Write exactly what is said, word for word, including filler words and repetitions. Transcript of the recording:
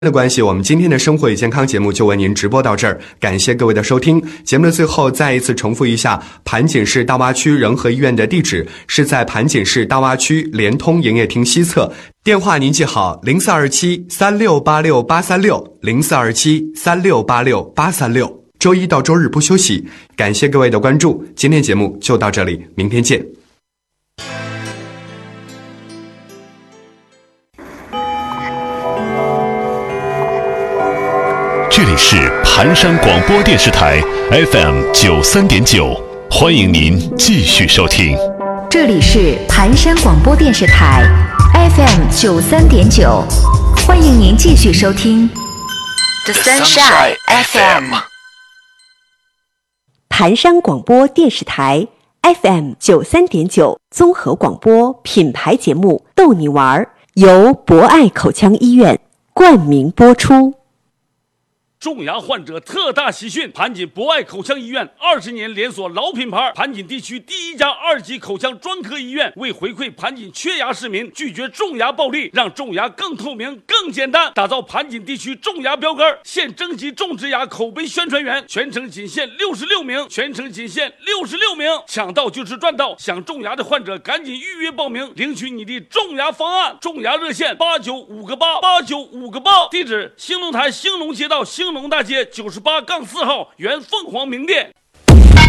的关系，我们今天的生活与健康节目就为您直播到这儿，感谢各位的收听。节目的最后再一次重复一下盘锦市大洼区仁和医院的地址，是在盘锦市大洼区联通营业厅西侧，电话您记好零四二七三六八六八三六零四二七三六八六八三六，周一到周日不休息。感谢各位的关注，今天节目就到这里，明天见。 这里是盘山广播电视台 F M 九三点九，欢迎您继续收听。 这里是盘山广播电视台 F M 九三点九，欢迎您继续收听 The Sunshine F M。 盘山广播电视台 F M 九三点九综合广播品牌节目《逗你玩》，由博爱口腔医院冠名播出。 种牙患者特大喜讯！盘锦博爱口腔医院二十年连锁老品牌，盘锦地区第一家二级口腔专科医院，为回馈盘锦缺牙市民，拒绝种牙暴利，让种牙更透明、更简单，打造盘锦地区种牙标杆。现征集种植牙口碑宣传员，全程仅限六十六名，全程仅限六十六名，抢到就是赚到！想种牙的患者赶紧预约报名，领取你的种牙方案。种牙热线八九五个八八九五个八，地址兴隆台兴隆街道兴。兴隆大街九十八杠四号原凤凰名店。